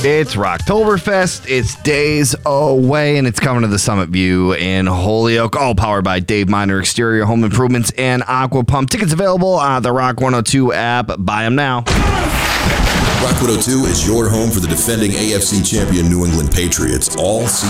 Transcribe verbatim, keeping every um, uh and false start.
It's Rocktoberfest. It's days away, and it's coming to the Summit View in Holyoke, all powered by Dave Miner Exterior Home Improvements and Aqua Pump. Tickets available on the Rock one oh two app. Buy them now. Rock one oh two is your home for the defending A F C champion New England Patriots all season.